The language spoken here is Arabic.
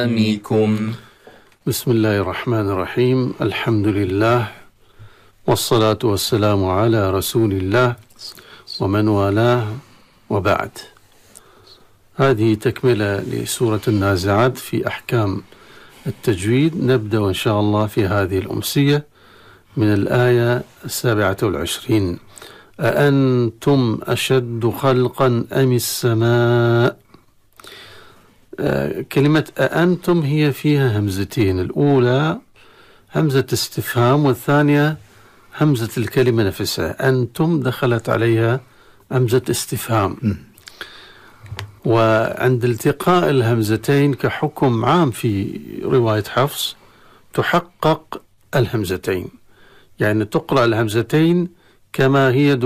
أمامكم. بسم الله الرحمن الرحيم. الحمد لله والصلاة والسلام على رسول الله ومن والاه، وبعد. هذه تكملة لسورة النازعات في أحكام التجويد. نبدأ إن شاء الله في هذه الأمسية من الآية 27. أأنتم أشد خلقا أم السماء؟ كلمة أأنتم هي فيها همزتين، الأولى همزة استفهام والثانية همزة الكلمة نفسها. أنتم دخلت عليها همزة استفهام، وعند التقاء الهمزتين كحكم عام في رواية حفص تحقق الهمزتين، يعني تقرأ الهمزتين كما هي